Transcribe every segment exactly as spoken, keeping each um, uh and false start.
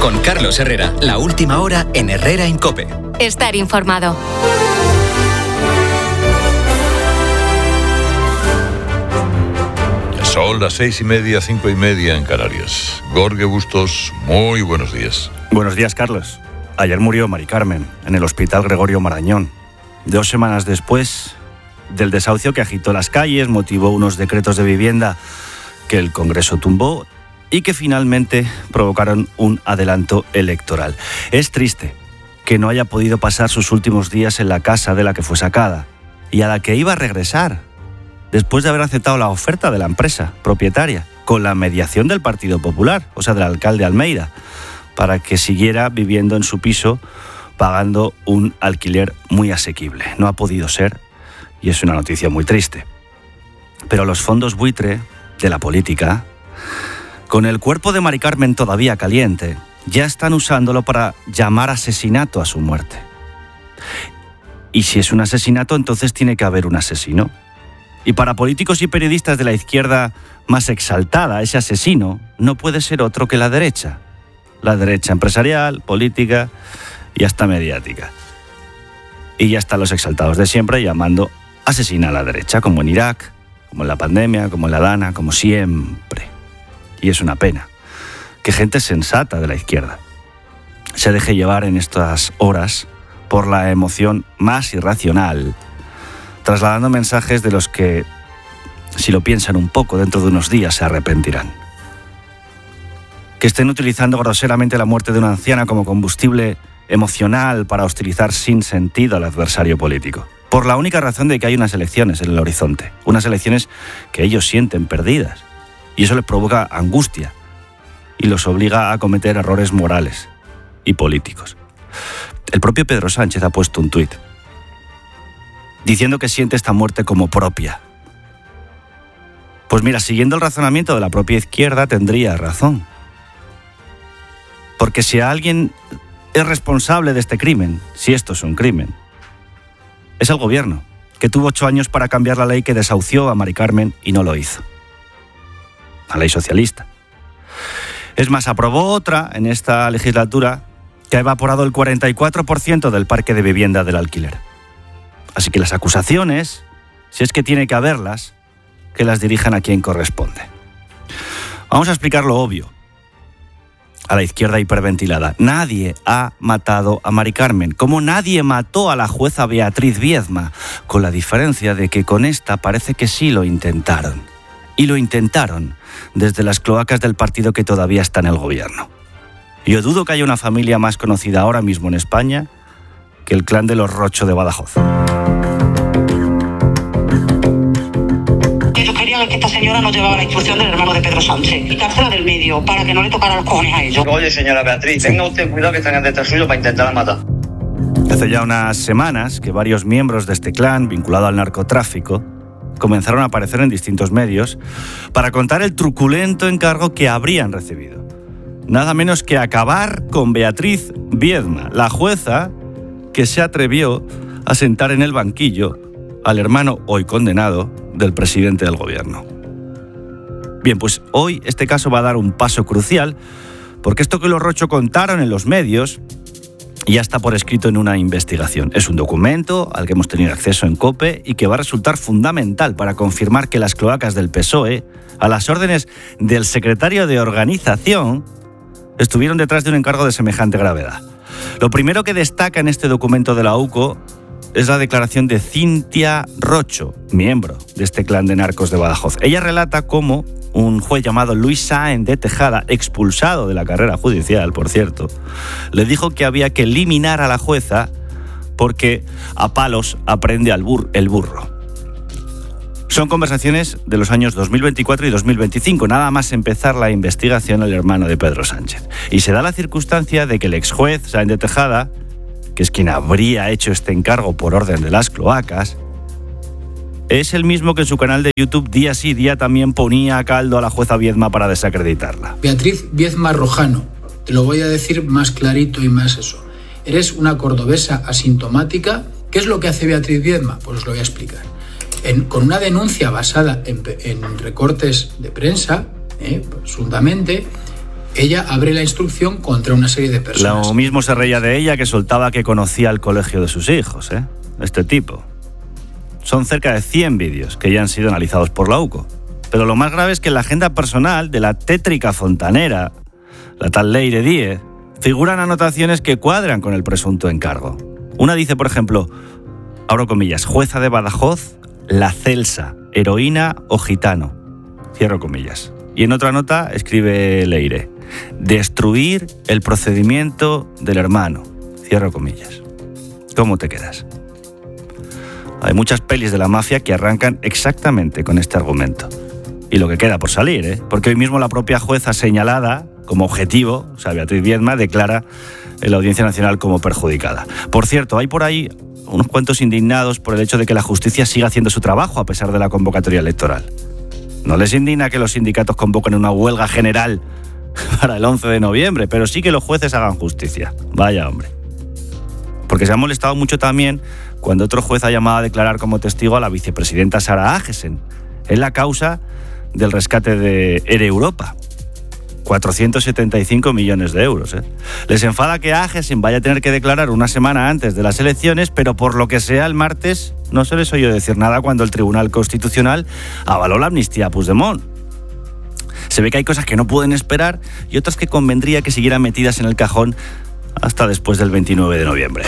Con Carlos Herrera, la última hora en Herrera en COPE. Estar informado. Son las seis y media, cinco y media en Canarias. Jorge Bustos, muy buenos días. Buenos días, Carlos. Ayer murió Mari Carmen en el Hospital Gregorio Marañón. Dos semanas después del desahucio que agitó las calles, motivó unos decretos de vivienda que el Congreso tumbó y que finalmente provocaron un adelanto electoral. Es triste que no haya podido pasar sus últimos días en la casa de la que fue sacada y a la que iba a regresar después de haber aceptado la oferta de la empresa propietaria con la mediación del Partido Popular, o sea, del alcalde Almeida, para que siguiera viviendo en su piso pagando un alquiler muy asequible. No ha podido ser y es una noticia muy triste. Pero los fondos buitre de la política, con el cuerpo de Mari Carmen todavía caliente, ya están usándolo para llamar asesinato a su muerte. Y si es un asesinato, entonces tiene que haber un asesino. Y para políticos y periodistas de la izquierda más exaltada, ese asesino no puede ser otro que la derecha. La derecha empresarial, política y hasta mediática. Y ya están los exaltados de siempre llamando asesina a la derecha, como en Irak, como en la pandemia, como en la Dana, como siempre. Y es una pena que gente sensata de la izquierda se deje llevar en estas horas por la emoción más irracional, trasladando mensajes de los que, si lo piensan un poco, dentro de unos días se arrepentirán. Que estén utilizando groseramente la muerte de una anciana como combustible emocional para hostilizar sin sentido al adversario político. Por la única razón de que hay unas elecciones en el horizonte. Unas elecciones que ellos sienten perdidas. Y eso les provoca angustia y los obliga a cometer errores morales y políticos. El propio Pedro Sánchez ha puesto un tuit diciendo que siente esta muerte como propia. Pues mira, siguiendo el razonamiento de la propia izquierda, tendría razón. Porque si alguien es responsable de este crimen, si esto es un crimen, es el gobierno, que tuvo ocho años para cambiar la ley que desahució a Mari Carmen y no lo hizo. La ley socialista. Es más, aprobó otra en esta legislatura que ha evaporado el cuarenta y cuatro por ciento del parque de vivienda del alquiler. Así que las acusaciones, si es que tiene que haberlas, que las dirijan a quien corresponde. Vamos a explicar lo obvio. A la izquierda hiperventilada. Nadie ha matado a Mari Carmen, como nadie mató a la jueza Beatriz Viedma, con la diferencia de que con esta parece que sí lo intentaron. Y lo intentaron desde las cloacas del partido que todavía está en el gobierno. Yo dudo que haya una familia más conocida ahora mismo en España que el clan de los Rocho de Badajoz. Ellos querían que esta señora no llevaba la instrucción del hermano de Pedro Sánchez y cárcela del medio para que no le tocara los cojones a ellos. Oye, señora Beatriz, tenga usted cuidado que están detrás suyo para intentar matar. Hace ya unas semanas que varios miembros de este clan vinculado al narcotráfico comenzaron a aparecer en distintos medios para contar el truculento encargo que habrían recibido. Nada menos que acabar con Beatriz Viedma, la jueza que se atrevió a sentar en el banquillo al hermano hoy condenado del presidente del gobierno. Bien, pues hoy este caso va a dar un paso crucial porque esto que los Rocho contaron en los medios ya está por escrito en una investigación. Es un documento al que hemos tenido acceso en COPE y que va a resultar fundamental para confirmar que las cloacas del P S O E, a las órdenes del secretario de Organización, estuvieron detrás de un encargo de semejante gravedad. Lo primero que destaca en este documento de la U C O es la declaración de Cintia Rocho, miembro de este clan de narcos de Badajoz. Ella relata cómo un juez llamado Luis Sáenz de Tejada, expulsado de la carrera judicial, por cierto, le dijo que había que eliminar a la jueza porque a palos aprende al bur- el burro. Son conversaciones de los años dos mil veinticuatro y dos mil veinticinco, nada más empezar la investigación el hermano de Pedro Sánchez. Y se da la circunstancia de que el ex juez Sáenz de Tejada, que es quien habría hecho este encargo por orden de las cloacas, es el mismo que en su canal de YouTube día sí día también ponía a caldo a la jueza Viedma para desacreditarla. Beatriz Viedma Rojano, te lo voy a decir más clarito y más eso. Eres una cordobesa asintomática. ¿Qué es lo que hace Beatriz Viedma? Pues os lo voy a explicar. En, con una denuncia basada en, en recortes de prensa, eh, presuntamente, ella abre la instrucción contra una serie de personas. Lo mismo se reía de ella que soltaba que conocía el colegio de sus hijos, ¿eh? Este tipo. Son cerca de cien vídeos que ya han sido analizados por la U C O. Pero lo más grave es que en la agenda personal de la tétrica fontanera, la tal Leire Díez, figuran anotaciones que cuadran con el presunto encargo. Una dice, por ejemplo, abro comillas, jueza de Badajoz, la Celsa, heroína o gitano. Cierro comillas. Y en otra nota escribe Leire, destruir el procedimiento del hermano. Cierro comillas. ¿Cómo te quedas? Hay muchas pelis de la mafia que arrancan exactamente con este argumento. Y lo que queda por salir, ¿eh? Porque hoy mismo la propia jueza señalada como objetivo, o sea, Beatriz Viedma, declara en la Audiencia Nacional como perjudicada. Por cierto, hay por ahí unos cuantos indignados por el hecho de que la justicia siga haciendo su trabajo a pesar de la convocatoria electoral. No les indigna que los sindicatos convoquen una huelga general para el once de noviembre, pero sí que los jueces hagan justicia. Vaya hombre. Porque se ha molestado mucho también cuando otro juez ha llamado a declarar como testigo a la vicepresidenta Sara Agesen en la causa del rescate de Air Europa. cuatrocientos setenta y cinco millones de euros. ¿eh? Les enfada que Agesen vaya a tener que declarar una semana antes de las elecciones, pero por lo que sea el martes no se les oyó decir nada cuando el Tribunal Constitucional avaló la amnistía a Puigdemont. Se ve que hay cosas que no pueden esperar y otras que convendría que siguieran metidas en el cajón hasta después del veintinueve de noviembre.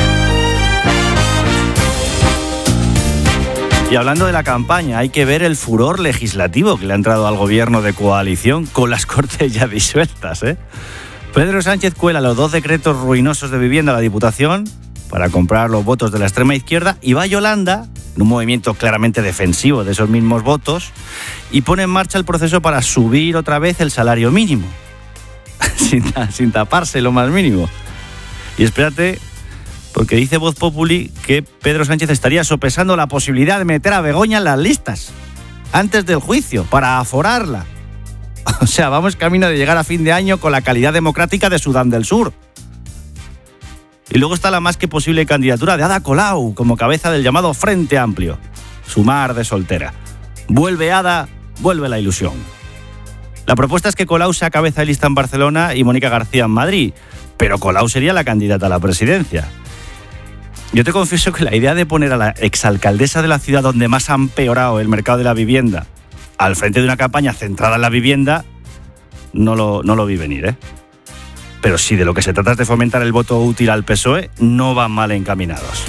Y hablando de la campaña, hay que ver el furor legislativo que le ha entrado al gobierno de coalición con las Cortes ya disueltas, ¿eh? Pedro Sánchez cuela los dos decretos ruinosos de vivienda a la Diputación para comprar los votos de la extrema izquierda y va Yolanda, en un movimiento claramente defensivo de esos mismos votos, y pone en marcha el proceso para subir otra vez el salario mínimo, sin, sin taparse lo más mínimo. Y espérate, porque dice Voz Populi que Pedro Sánchez estaría sopesando la posibilidad de meter a Begoña en las listas antes del juicio, para aforarla. O sea, vamos camino de llegar a fin de año con la calidad democrática de Sudán del Sur. Y luego está la más que posible candidatura de Ada Colau como cabeza del llamado Frente Amplio. Sumar de soltera. Vuelve Ada, vuelve la ilusión. La propuesta es que Colau sea cabeza de lista en Barcelona y Mónica García en Madrid, pero Colau sería la candidata a la presidencia. Yo te confieso que la idea de poner a la exalcaldesa de la ciudad donde más ha empeorado el mercado de la vivienda al frente de una campaña centrada en la vivienda, no lo, no lo vi venir, ¿eh? Pero si de lo que se trata es de fomentar el voto útil al P S O E, no van mal encaminados.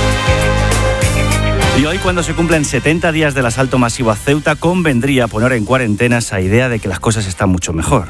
Y hoy, cuando se cumplen setenta días del asalto masivo a Ceuta, convendría poner en cuarentena esa idea de que las cosas están mucho mejor.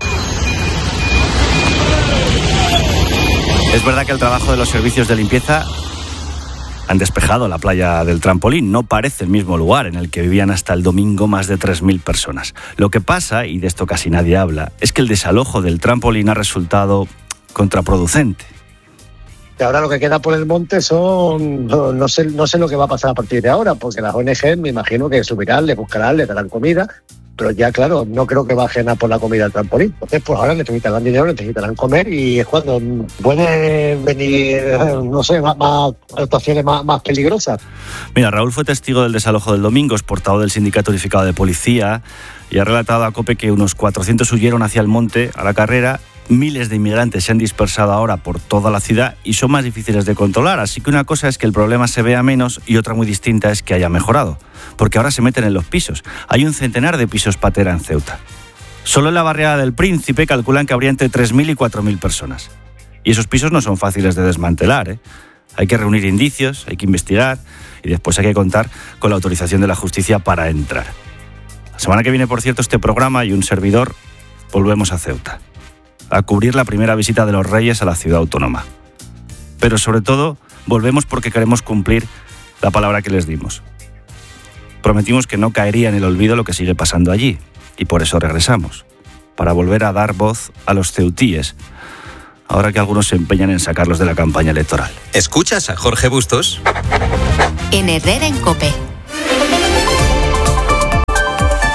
Es verdad que el trabajo de los servicios de limpieza han despejado la playa del Trampolín. No parece el mismo lugar en el que vivían hasta el domingo más de tres mil personas. Lo que pasa, y de esto casi nadie habla, es que el desalojo del Trampolín ha resultado contraproducente. Y ahora lo que queda por el monte son... No, no, sé, no sé lo que va a pasar a partir de ahora, porque las O N G me imagino que subirán, les buscarán, les darán comida, pero ya, claro, no creo que bajen a por la comida al Trampolín. Entonces, pues ahora necesitarán dinero, necesitarán comer, y es cuando pueden venir, no sé, más, más actuaciones más, más peligrosas. Mira, Raúl fue testigo del desalojo del domingo, es portavoz del Sindicato Unificado de Policía, y ha relatado a COPE que unos cuatrocientos huyeron hacia el monte, a la carrera. Miles de inmigrantes se han dispersado ahora por toda la ciudad y son más difíciles de controlar, así que una cosa es que el problema se vea menos y otra muy distinta es que haya mejorado, porque ahora se meten en los pisos. Hay un centenar de pisos patera en Ceuta. Solo en la barriada del Príncipe calculan que habría entre tres mil y cuatro mil personas. Y esos pisos no son fáciles de desmantelar, ¿eh? Hay que reunir indicios, hay que investigar y después hay que contar con la autorización de la justicia para entrar. La semana que viene, por cierto, este programa y un servidor volvemos a Ceuta a cubrir la primera visita de los Reyes a la ciudad autónoma. Pero sobre todo, volvemos porque queremos cumplir la palabra que les dimos. Prometimos que no caería en el olvido lo que sigue pasando allí, y por eso regresamos, para volver a dar voz a los ceutíes, ahora que algunos se empeñan en sacarlos de la campaña electoral. ¿Escuchas a Jorge Bustos? En Herrera en COPE.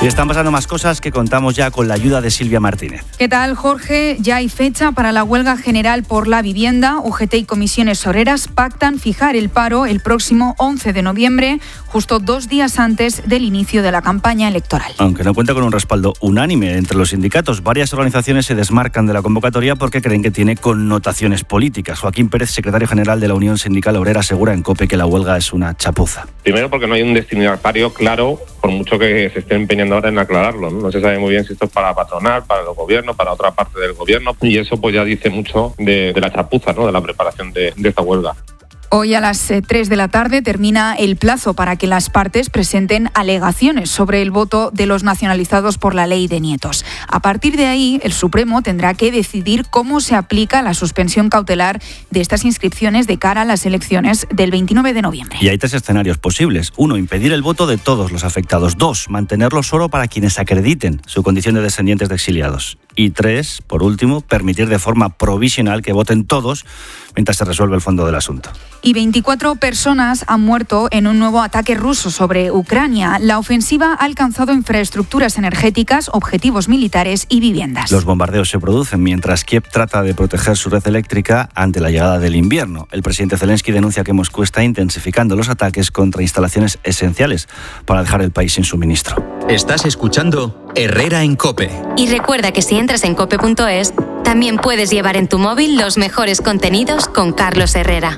Y están pasando más cosas que contamos ya con la ayuda de Silvia Martínez. ¿Qué tal, Jorge? Ya hay fecha para la huelga general por la vivienda. U G T y comisiones obreras pactan fijar el paro el próximo once de noviembre, justo dos días antes del inicio de la campaña electoral. Aunque no cuenta con un respaldo unánime entre los sindicatos, varias organizaciones se desmarcan de la convocatoria porque creen que tiene connotaciones políticas. Joaquín Pérez, secretario general de la Unión Sindical Obrera, asegura en COPE que la huelga es una chapuza. Primero porque no hay un destinatario claro, por mucho que se esté empeñando ahora en aclararlo, ¿no? No se sabe muy bien si esto es para patronal, para el gobierno, para otra parte del gobierno, y eso pues ya dice mucho de, de la chapuza, ¿no? De la preparación de, de esta huelga. Hoy a las tres de la tarde termina el plazo para que las partes presenten alegaciones sobre el voto de los nacionalizados por la ley de nietos. A partir de ahí, el Supremo tendrá que decidir cómo se aplica la suspensión cautelar de estas inscripciones de cara a las elecciones del veintinueve de noviembre. Y hay tres escenarios posibles. Uno, impedir el voto de todos los afectados. Dos, mantenerlo solo para quienes acrediten su condición de descendientes de exiliados. Y tres, por último, permitir de forma provisional que voten todos mientras se resuelve el fondo del asunto. Y veinticuatro personas han muerto en un nuevo ataque ruso sobre Ucrania. La ofensiva ha alcanzado infraestructuras energéticas, objetivos militares y viviendas. Los bombardeos se producen mientras Kiev trata de proteger su red eléctrica ante la llegada del invierno. El presidente Zelensky denuncia que Moscú está intensificando los ataques contra instalaciones esenciales para dejar el país sin suministro. Estás escuchando Herrera en COPE. Y recuerda que si entras en cope punto es, también puedes llevar en tu móvil los mejores contenidos con Carlos Herrera.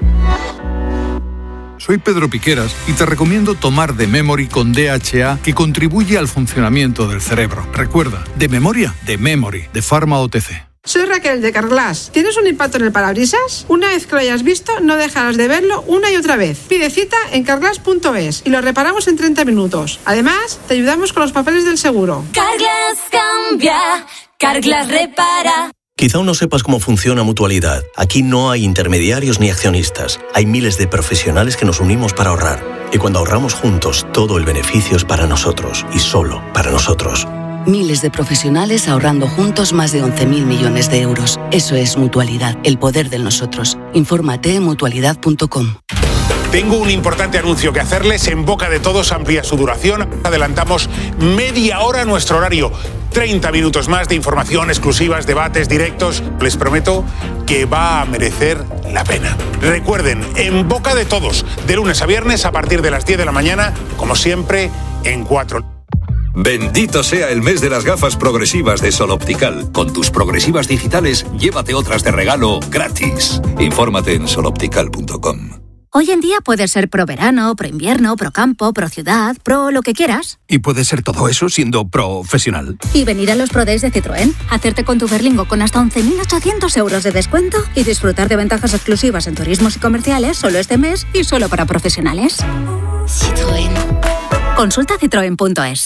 Soy Pedro Piqueras y te recomiendo tomar The Memory con D H A, que contribuye al funcionamiento del cerebro. Recuerda, de memoria, The Memory, de Pharma O T C. Soy Raquel de Carglass. ¿Tienes un impacto en el parabrisas? Una vez que lo hayas visto, no dejarás de verlo una y otra vez. Pide cita en carglass punto es y lo reparamos en treinta minutos. Además, te ayudamos con los papeles del seguro. Carglass cambia, Carglass repara. Quizá aún no sepas cómo funciona Mutualidad. Aquí no hay intermediarios ni accionistas. Hay miles de profesionales que nos unimos para ahorrar. Y cuando ahorramos juntos, todo el beneficio es para nosotros y solo para nosotros. Miles de profesionales ahorrando juntos más de once mil millones de euros. Eso es Mutualidad, el poder de nosotros. Infórmate en mutualidad punto com. Tengo un importante anuncio que hacerles. En boca de todos amplía su duración. Adelantamos media hora nuestro horario. treinta minutos más de información, exclusivas, debates, directos. Les prometo que va a merecer la pena. Recuerden, en boca de todos, de lunes a viernes a partir de las diez de la mañana, como siempre, en cuatro. Bendito sea el mes de las gafas progresivas de Sol Optical. Con tus progresivas digitales, llévate otras de regalo gratis. Infórmate en sol optical punto com. Hoy en día puedes ser pro verano, pro invierno, pro campo, pro ciudad, pro lo que quieras. Y puedes ser todo eso siendo profesional. Y venir a los Pro Days de Citroën, hacerte con tu Berlingo con hasta once mil ochocientos euros de descuento y disfrutar de ventajas exclusivas en turismos y comerciales solo este mes y solo para profesionales. Citroën. Consulta citroen punto es.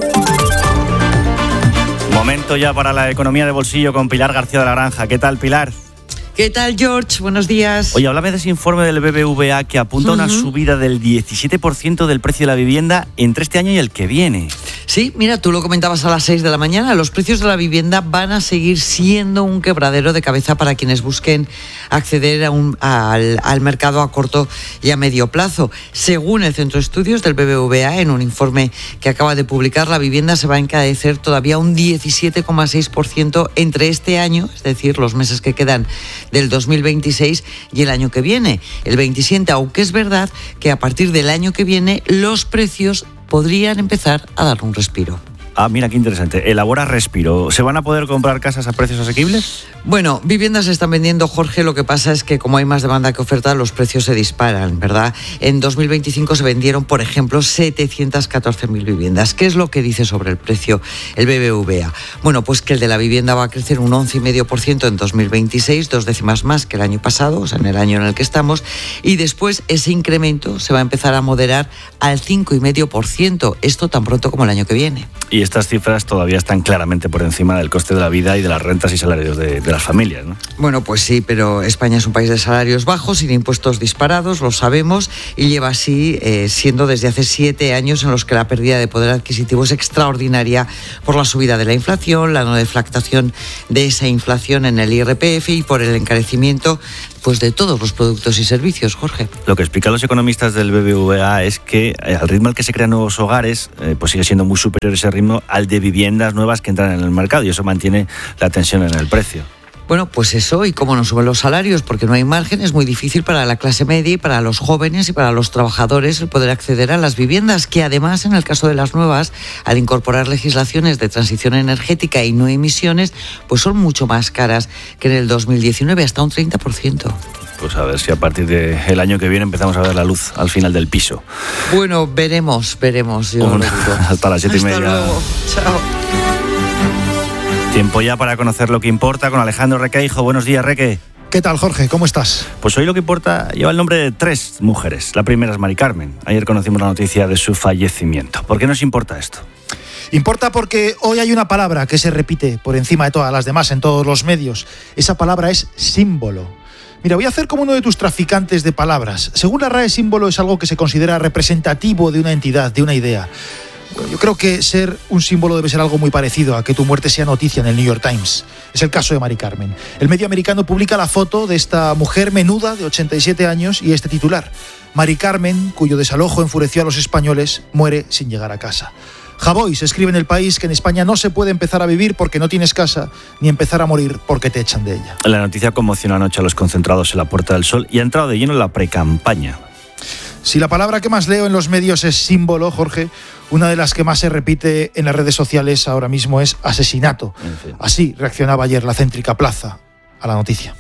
Momento ya para la economía de bolsillo con Pilar García de la Granja. ¿Qué tal, Pilar? ¿Qué tal, George? Buenos días. Oye, háblame de ese informe del B B V A que apunta a uh-huh. una subida del diecisiete por ciento del precio de la vivienda entre este año y el que viene. Sí, mira, tú lo comentabas a las seis de la mañana. Los precios de la vivienda van a seguir siendo un quebradero de cabeza para quienes busquen acceder a un, al, al mercado a corto y a medio plazo. Según el Centro de Estudios del B B V A, en un informe que acaba de publicar, la vivienda se va a encarecer todavía un diecisiete coma seis por ciento entre este año, es decir, los meses que quedan del dos mil veintiséis y el año que viene, el veintisiete, aunque es verdad que a partir del año que viene los precios podrían empezar a dar un respiro. Ah, mira qué interesante. Elabora Respiro. ¿Se van a poder comprar casas a precios asequibles? Bueno, viviendas se están vendiendo, Jorge. Lo que pasa es que como hay más demanda que oferta, los precios se disparan, ¿verdad? En dos mil veinticinco se vendieron, por ejemplo, setecientas catorce mil viviendas. ¿Qué es lo que dice sobre el precio el B B V A? Bueno, pues que el de la vivienda va a crecer un once coma cinco por ciento en dos mil veintiséis, dos décimas más que el año pasado, o sea, en el año en el que estamos, y después ese incremento se va a empezar a moderar al cinco coma cinco por ciento, esto tan pronto como el año que viene. Y estas cifras todavía están claramente por encima del coste de la vida y de las rentas y salarios de, de las familias, ¿no? Bueno, pues sí, pero España es un país de salarios bajos y de impuestos disparados, lo sabemos, y lleva así eh, siendo desde hace siete años en los que la pérdida de poder adquisitivo es extraordinaria por la subida de la inflación, la no deflactación de esa inflación en el I R P F y por el encarecimiento pues de todos los productos y servicios, Jorge. Lo que explican los economistas del B B V A es que eh, al ritmo al que se crean nuevos hogares, eh, pues sigue siendo muy superior ese ritmo al de viviendas nuevas que entran en el mercado, y eso mantiene la tensión en el precio. Bueno, pues eso, y como no suben los salarios porque no hay margen, es muy difícil para la clase media y para los jóvenes y para los trabajadores el poder acceder a las viviendas, que además, en el caso de las nuevas, al incorporar legislaciones de transición energética y no emisiones, pues son mucho más caras que en el dos mil diecinueve, hasta un treinta por ciento. Pues a ver si a partir del año que viene empezamos a ver la luz al final del piso. Bueno, veremos, veremos. Yo Una, hasta las siete y media. Hasta luego. Chao. Tiempo ya para conocer lo que importa con Alejandro Requeijo. Buenos días, Reque. ¿Qué tal, Jorge? ¿Cómo estás? Pues hoy lo que importa lleva el nombre de tres mujeres. La primera es Mari Carmen. Ayer conocimos la noticia de su fallecimiento. ¿Por qué nos importa esto? Importa porque hoy hay una palabra que se repite por encima de todas las demás en todos los medios. Esa palabra es símbolo. Mira, voy a hacer como uno de tus traficantes de palabras. Según la R A E, símbolo es algo que se considera representativo de una entidad, de una idea. Bueno, yo creo que ser un símbolo debe ser algo muy parecido a que tu muerte sea noticia en el New York Times. Es el caso de Mari Carmen. El medio americano publica la foto de esta mujer menuda de ochenta y siete años y este titular: Mari Carmen, cuyo desalojo enfureció a los españoles, muere sin llegar a casa. Javois escribe en El País que en España no se puede empezar a vivir porque no tienes casa, ni empezar a morir porque te echan de ella. La noticia conmocionó anoche a los concentrados en la Puerta del Sol y ha entrado de lleno en la precampaña. Si la palabra que más leo en los medios es símbolo, Jorge, una de las que más se repite en las redes sociales ahora mismo es asesinato. En fin. Así reaccionaba ayer la céntrica Plaza a la noticia.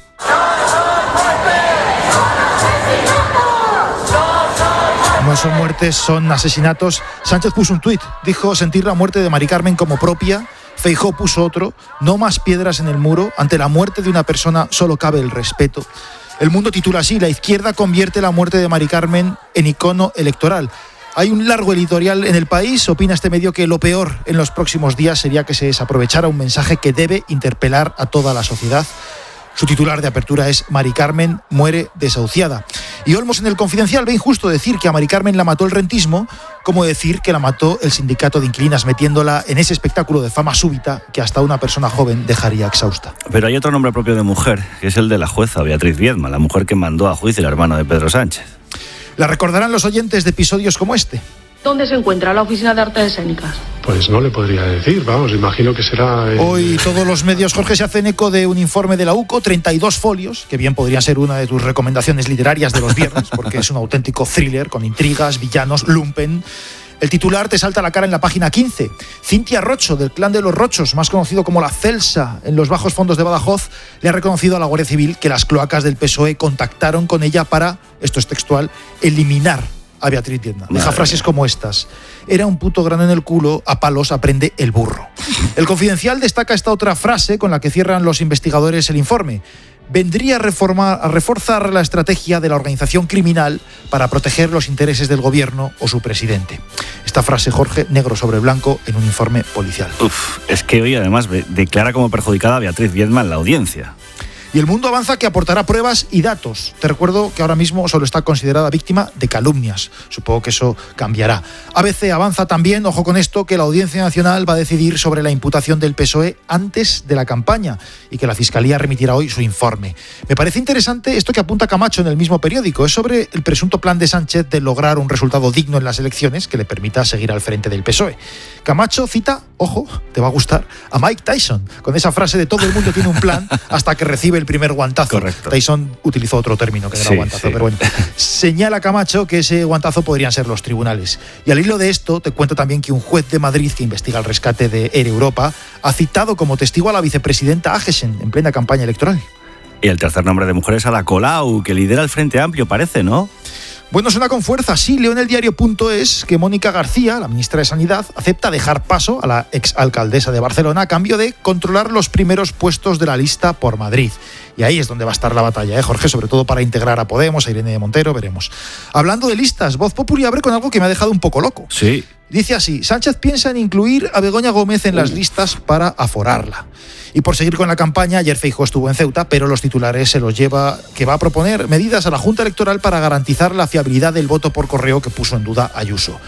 No son muertes, son asesinatos. Sánchez puso un tuit, dijo sentir la muerte de Mari Carmen como propia. Feijóo puso otro: no más piedras en el muro, ante la muerte de una persona solo cabe el respeto. El Mundo titula así: la izquierda convierte la muerte de Mari Carmen en icono electoral. Hay un largo editorial en El País. Opina este medio que lo peor en los próximos días sería que se desaprovechara un mensaje que debe interpelar a toda la sociedad. Su titular de apertura es: Mari Carmen muere desahuciada. Y Olmos en El Confidencial ve injusto decir que a Mari Carmen la mató el rentismo, como decir que la mató el sindicato de inquilinas, metiéndola en ese espectáculo de fama súbita que hasta una persona joven dejaría exhausta. Pero hay otro nombre propio de mujer, que es el de la jueza Beatriz Viedma, la mujer que mandó a juicio al hermano de Pedro Sánchez. La recordarán los oyentes de episodios como este. ¿Dónde se encuentra la Oficina de Artes Escénicas? Pues no le podría decir, vamos, imagino que será... En... Hoy todos los medios, Jorge, se hacen eco de un informe de la U C O, treinta y dos folios, que bien podría ser una de tus recomendaciones literarias de los viernes, porque es un auténtico thriller con intrigas, villanos, lumpen. El titular te salta a la cara en la página quince. Cintia Rocho, del clan de los Rochos, más conocido como la Celsa, en los bajos fondos de Badajoz, le ha reconocido a la Guardia Civil que las cloacas del P S O E contactaron con ella para, esto es textual, eliminar a Beatriz Viedma. Deja frases como estas: era un puto grano en el culo, a palos aprende el burro. El Confidencial destaca esta otra frase con la que cierran los investigadores el informe: vendría a, reformar, a reforzar la estrategia de la organización criminal para proteger los intereses del gobierno o su presidente. Esta frase, Jorge, negro sobre blanco en un informe policial. Uf, es que hoy además declara como perjudicada a Beatriz Viedma en la audiencia. Y El Mundo avanza que aportará pruebas y datos. Te recuerdo que ahora mismo solo está considerada víctima de calumnias. Supongo que eso cambiará. A B C avanza también, ojo con esto, que la Audiencia Nacional va a decidir sobre la imputación del P S O E antes de la campaña y que la Fiscalía remitirá hoy su informe. Me parece interesante esto que apunta Camacho en el mismo periódico. Es sobre el presunto plan de Sánchez de lograr un resultado digno en las elecciones que le permita seguir al frente del P S O E. Camacho cita, ojo, te va a gustar, a Mike Tyson, con esa frase de todo el mundo tiene un plan hasta que recibe el primer guantazo. Correcto. Tyson utilizó otro término que no era sí, guantazo, sí. pero bueno. Señala Camacho que ese guantazo podrían ser los tribunales. Y al hilo de esto, te cuento también que un juez de Madrid que investiga el rescate de Air Europa ha citado como testigo a la vicepresidenta Agesen en plena campaña electoral. Y el tercer nombre de mujer es Ada Colau, que lidera el Frente Amplio, parece, ¿no? Bueno, suena con fuerza. Sí, leo en el diario punto es que Mónica García, la ministra de Sanidad, acepta dejar paso a la exalcaldesa de Barcelona a cambio de controlar los primeros puestos de la lista por Madrid. Y ahí es donde va a estar la batalla, ¿eh, Jorge? Sobre todo para integrar a Podemos, a Irene Montero, veremos. Hablando de listas, Voz Populi abre con algo que me ha dejado un poco loco. Sí. Dice así: Sánchez piensa en incluir a Begoña Gómez en las listas para aforarla. Y por seguir con la campaña, ayer Feijóo estuvo en Ceuta, pero los titulares se los lleva que va a proponer medidas a la Junta Electoral para garantizar la fiabilidad del voto por correo que puso en duda Ayuso.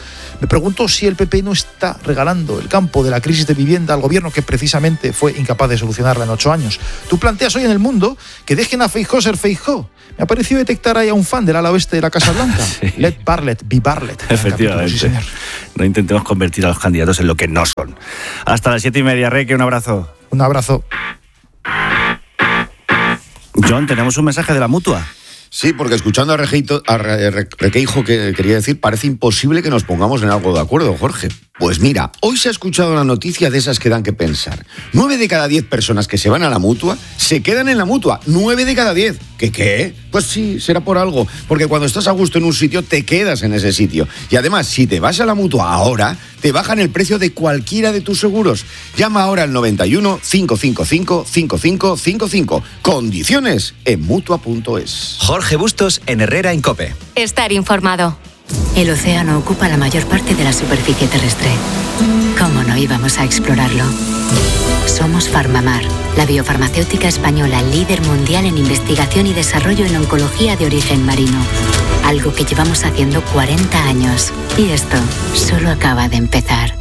Me pregunto si el P P no está regalando el campo de la crisis de vivienda al gobierno que precisamente fue incapaz de solucionarla en ocho años. Tú planteas hoy en El Mundo que dejen a Feijóo ser Feijóo. Me ha parecido detectar ahí a un fan del ala oeste de la Casa Blanca. Sí. Let Bartlett be Bartlett. Efectivamente. Sí, señor. No intentemos convertir a los candidatos en lo que no son. Hasta las siete y media, Reque, un abrazo. Un abrazo. John, tenemos un mensaje de la Mutua. Sí, porque escuchando a, Rejeito, a Requeijo, que quería decir, parece imposible que nos pongamos en algo de acuerdo, Jorge. Pues mira, hoy se ha escuchado una noticia de esas que dan que pensar. Nueve de cada diez personas que se van a la Mutua se quedan en la Mutua. Nueve de cada diez. ¿Qué qué? Pues sí, será por algo. Porque cuando estás a gusto en un sitio, te quedas en ese sitio. Y además, si te vas a la Mutua ahora, te bajan el precio de cualquiera de tus seguros. Llama ahora al noventa y uno, cinco cinco cinco, cinco cinco cinco cinco. Condiciones en mutua punto es. Jorge Bustos en Herrera en COPE. Estar informado. El océano ocupa la mayor parte de la superficie terrestre. ¿Cómo no íbamos a explorarlo? Somos Farmamar, la biofarmacéutica española líder mundial en investigación y desarrollo en oncología de origen marino. Algo que llevamos haciendo cuarenta años. Y esto solo acaba de empezar.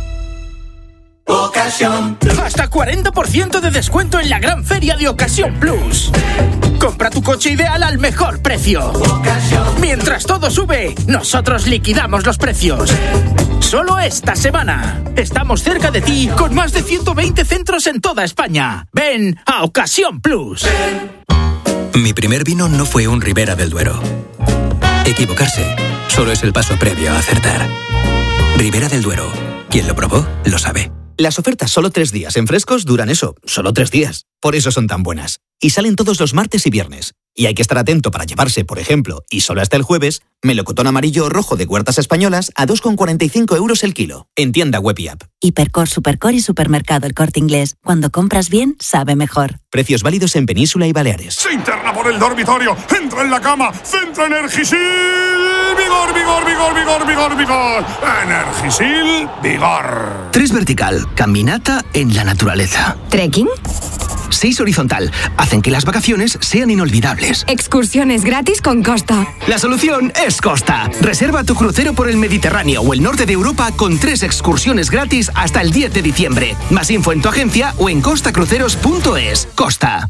Ocasión Plus. Hasta cuarenta por ciento de descuento en la gran feria de Ocasión Plus. Compra tu coche ideal al mejor precio. Ocasión. Mientras todo sube, nosotros liquidamos los precios. Solo esta semana. Estamos cerca de ti con más de ciento veinte centros en toda España. Ven a Ocasión Plus. Mi primer vino no fue un Ribera del Duero. Equivocarse solo es el paso previo a acertar. Ribera del Duero. Quien lo probó, lo sabe. Las ofertas solo tres días en frescos duran eso, solo tres días. Por eso son tan buenas. Y salen todos los martes y viernes. Y hay que estar atento para llevarse, por ejemplo, y solo hasta el jueves, melocotón amarillo o rojo de Huertas Españolas a dos con cuarenta y cinco euros el kilo. En tienda web y app. Hipercor, Supercor y Supermercado El Corte Inglés. Cuando compras bien, sabe mejor. Precios válidos en Península y Baleares. Se interna por el dormitorio, entra en la cama, centra Energisil. Vigor, vigor, vigor, vigor, vigor, vigor. Energisil, vigor. Tres vertical, caminata en la naturaleza. ¿Trekking? Seis horizontal, hacen que las vacaciones sean inolvidables. Excursiones gratis con Costa. La solución es Costa. Reserva tu crucero por el Mediterráneo o el norte de Europa con tres excursiones gratis hasta el diez de diciembre. Más info en tu agencia o en costa cruceros punto es. Costa.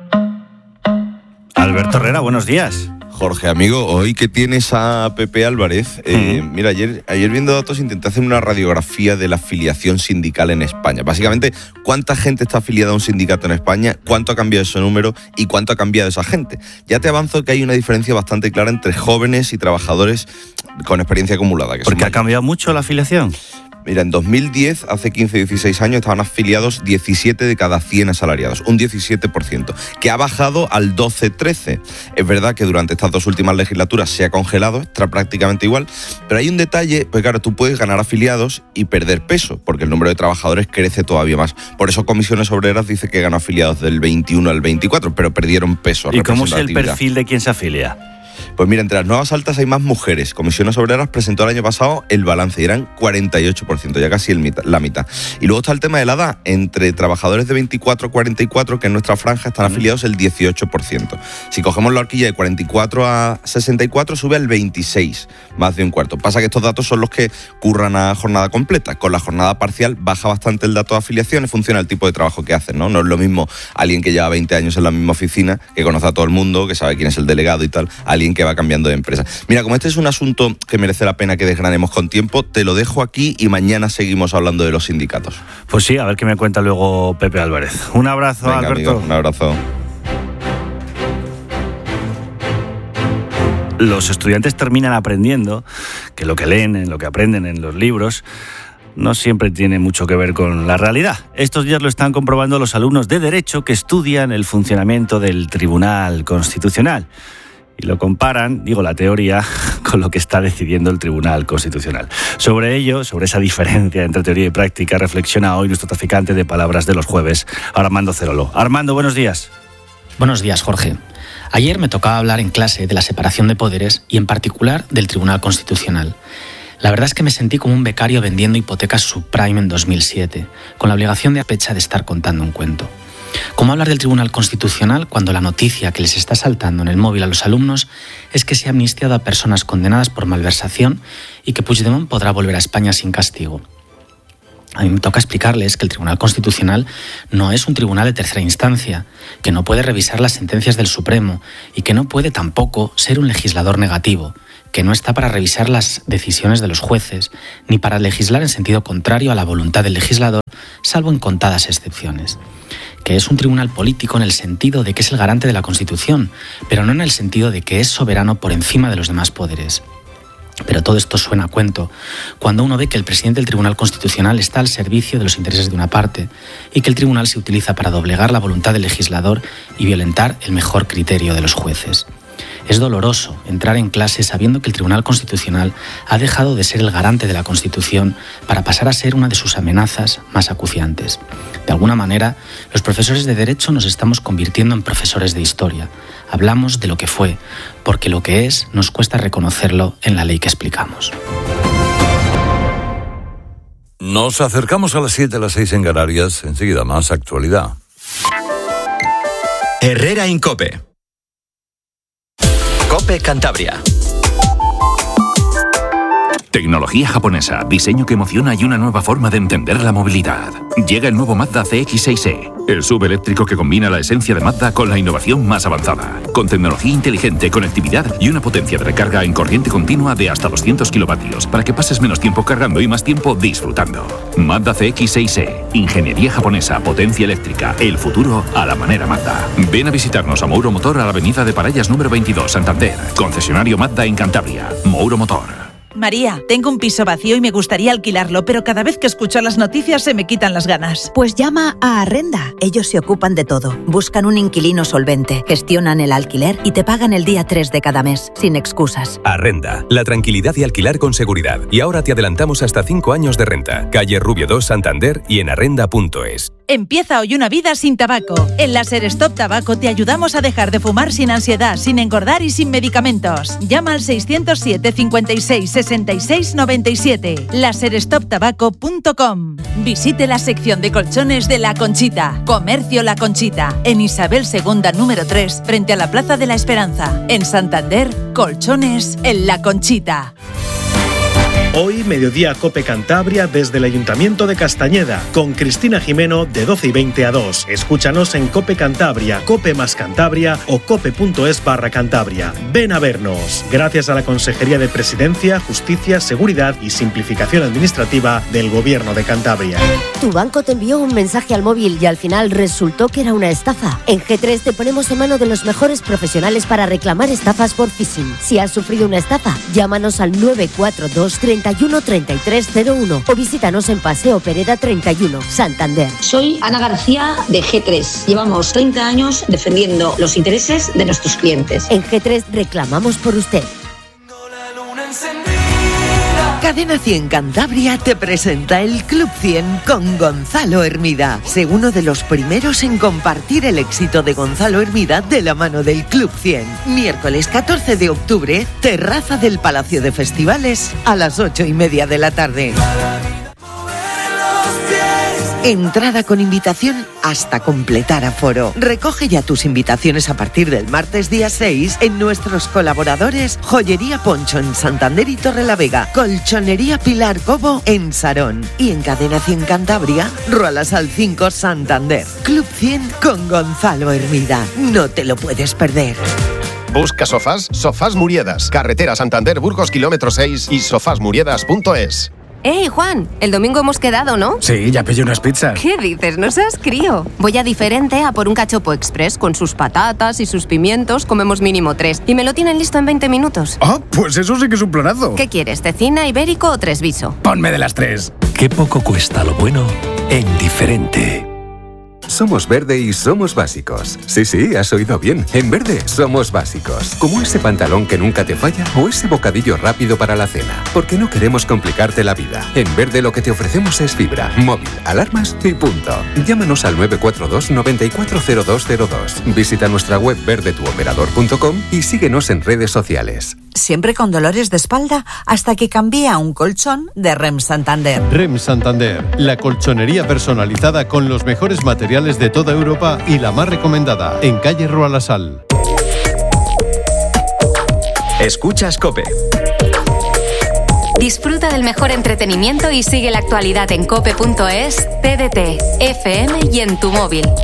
Alberto Herrera, buenos días. Jorge, amigo, hoy que tienes a Pepe Álvarez, eh, uh-huh. mira, ayer, ayer viendo datos intenté hacer una radiografía de la afiliación sindical en España. Básicamente, cuánta gente está afiliada a un sindicato en España, cuánto ha cambiado ese número y cuánto ha cambiado esa gente. Ya te avanzo que hay una diferencia bastante clara entre jóvenes y trabajadores con experiencia acumulada. Que ¿Porque son ha cambiado mucho la afiliación? Mira, en dos mil diez, hace quince, dieciséis años, estaban afiliados diecisiete de cada cien asalariados, un diecisiete por ciento, que ha bajado al doce trece. Es verdad que durante estas dos últimas legislaturas se ha congelado, está prácticamente igual, pero hay un detalle, pues claro, tú puedes ganar afiliados y perder peso, porque el número de trabajadores crece todavía más. Por eso Comisiones Obreras dice que ganó afiliados del veintiuno al veinticuatro, pero perdieron peso. ¿Y cómo es el perfil de quien se afilia? Pues mira, entre las nuevas altas hay más mujeres. Comisiones Obreras presentó el año pasado el balance y eran cuarenta y ocho por ciento, ya casi el mitad, la mitad. Y luego está el tema de la edad. Entre trabajadores de veinticuatro a cuarenta y cuatro, que en nuestra franja están afiliados el dieciocho por ciento. Si cogemos la horquilla de cuarenta y cuatro a sesenta y cuatro, sube al veintiséis, más de un cuarto. Pasa que estos datos son los que curran a jornada completa. Con la jornada parcial baja bastante el dato de afiliación y funciona el tipo de trabajo que hacen, ¿no? No es lo mismo alguien que lleva veinte años en la misma oficina, que conoce a todo el mundo, que sabe quién es el delegado y tal, alguien que va cambiando de empresa. Mira, como este es un asunto que merece la pena que desgranemos con tiempo, te lo dejo aquí y mañana seguimos hablando de los sindicatos. Pues sí, a ver qué me cuenta luego Pepe Álvarez. Un abrazo, Venga, Alberto. Amigo, un abrazo. Los estudiantes terminan aprendiendo que lo que leen, lo que aprenden en los libros, no siempre tiene mucho que ver con la realidad. Estos días lo están comprobando los alumnos de Derecho que estudian el funcionamiento del Tribunal Constitucional. Y lo comparan, digo la teoría, con lo que está decidiendo el Tribunal Constitucional. Sobre ello, sobre esa diferencia entre teoría y práctica, reflexiona hoy nuestro traficante de palabras de los jueves, Armando Cerolo. Armando, buenos días. Buenos días, Jorge. Ayer me tocaba hablar en clase de la separación de poderes y en particular del Tribunal Constitucional. La verdad es que me sentí como un becario vendiendo hipotecas subprime en dos mil siete, con la obligación de pecha de estar contando un cuento. ¿Cómo hablar del Tribunal Constitucional cuando la noticia que les está saltando en el móvil a los alumnos es que se ha amnistiado a personas condenadas por malversación y que Puigdemont podrá volver a España sin castigo? A mí me toca explicarles que el Tribunal Constitucional no es un tribunal de tercera instancia, que no puede revisar las sentencias del Supremo y que no puede tampoco ser un legislador negativo, que no está para revisar las decisiones de los jueces, ni para legislar en sentido contrario a la voluntad del legislador, salvo en contadas excepciones. Que es un tribunal político en el sentido de que es el garante de la Constitución, pero no en el sentido de que es soberano por encima de los demás poderes. Pero todo esto suena a cuento cuando uno ve que el presidente del Tribunal Constitucional está al servicio de los intereses de una parte y que el tribunal se utiliza para doblegar la voluntad del legislador y violentar el mejor criterio de los jueces. Es doloroso entrar en clase sabiendo que el Tribunal Constitucional ha dejado de ser el garante de la Constitución para pasar a ser una de sus amenazas más acuciantes. De alguna manera, los profesores de Derecho nos estamos convirtiendo en profesores de Historia. Hablamos de lo que fue, porque lo que es nos cuesta reconocerlo en la ley que explicamos. Nos acercamos a las siete, a las seis en Canarias. Enseguida más actualidad. Herrera en COPE. COPE Cantabria. Tecnología japonesa, diseño que emociona y una nueva forma de entender la movilidad. Llega el nuevo Mazda C X seis E, el S U V eléctrico que combina la esencia de Mazda con la innovación más avanzada. Con tecnología inteligente, conectividad y una potencia de recarga en corriente continua de hasta doscientos kilovatios para que pases menos tiempo cargando y más tiempo disfrutando. Mazda C X seis E, ingeniería japonesa, potencia eléctrica, el futuro a la manera Mazda. Ven a visitarnos a Mouro Motor a la avenida de Parallas número veintidós, Santander. Concesionario Mazda en Cantabria. Mouro Motor. María, tengo un piso vacío y me gustaría alquilarlo, pero cada vez que escucho las noticias se me quitan las ganas. Pues llama a Arrenda. Ellos se ocupan de todo. Buscan un inquilino solvente, gestionan el alquiler y te pagan el día tres de cada mes, sin excusas. Arrenda, la tranquilidad de alquilar con seguridad. Y ahora te adelantamos hasta cinco años de renta. Calle Rubio dos, Santander y en arrenda punto es. Empieza hoy una vida sin tabaco. En Láser Stop Tabaco te ayudamos a dejar de fumar sin ansiedad, sin engordar y sin medicamentos. Llama al seiscero siete, cincuenta y seis, sesenta y seis, noventa y siete. láser stop tabaco punto com. Visite la sección de colchones de La Conchita. Comercio La Conchita. En Isabel segunda número tres, frente a la Plaza de la Esperanza. En Santander, colchones en La Conchita. Hoy, Mediodía Cope Cantabria desde el Ayuntamiento de Castañeda, con Cristina Jimeno de doce y veinte a dos. Escúchanos en Cope Cantabria, Cope más Cantabria o cope.es barra Cantabria. Ven a vernos. Gracias a la Consejería de Presidencia, Justicia, Seguridad y Simplificación Administrativa del Gobierno de Cantabria. Tu banco te envió un mensaje al móvil y al final resultó que era una estafa. En G tres te ponemos en mano de los mejores profesionales para reclamar estafas por phishing. Si has sufrido una estafa, llámanos al nueve cuatro dos, treinta y uno, treinta y tres cero uno o visítanos en Paseo Pereda treinta y uno, Santander. Soy Ana García de G tres. Llevamos treinta años defendiendo los intereses de nuestros clientes. En G tres reclamamos por usted. Cadena cien Cantabria te presenta el Club cien con Gonzalo Hermida. Sé uno de los primeros en compartir el éxito de Gonzalo Hermida de la mano del Club cien. Miércoles catorce de octubre, terraza del Palacio de Festivales a las ocho y media de la tarde. Entrada con invitación hasta completar aforo. Recoge ya tus invitaciones a partir del martes día seis en nuestros colaboradores Joyería Poncho en Santander y Torrelavega, Colchonería Pilar Cobo en Sarón y en Cadena cien Cantabria, Rualasal cinco Santander. Club cien con Gonzalo Hermida. No te lo puedes perder. Busca sofás, Sofás Muriedas, carretera Santander Burgos kilómetro seis y sofás muriedas punto es. ¡Ey, Juan! El domingo hemos quedado, ¿no? Sí, ya pillé unas pizzas. ¿Qué dices? No seas crío. Voy a Diferente a por un cachopo express con sus patatas y sus pimientos. Comemos mínimo tres. Y me lo tienen listo en veinte minutos. Ah, pues eso sí que es un planazo. ¿Qué quieres? ¿Cecina, ibérico o tresviso? Ponme de las tres. Qué poco cuesta lo bueno en Diferente. Somos Verde y somos básicos. Sí, sí, has oído bien. En Verde somos básicos. Como ese pantalón que nunca te falla o ese bocadillo rápido para la cena. Porque no queremos complicarte la vida. En Verde lo que te ofrecemos es fibra, móvil, alarmas y punto. Llámanos al nueve cuatro dos, nueve cuatro cero dos cero dos. Visita nuestra web verde tu operador punto com y síguenos en redes sociales. siempre con dolores de espalda, hasta que cambié a un colchón de R E M Santander. R E M Santander, la colchonería personalizada con los mejores materiales de toda Europa y la más recomendada, en calle Roalasal. Escuchas COPE. Disfruta del mejor entretenimiento y sigue la actualidad en cope punto es, T D T, F M y en tu móvil.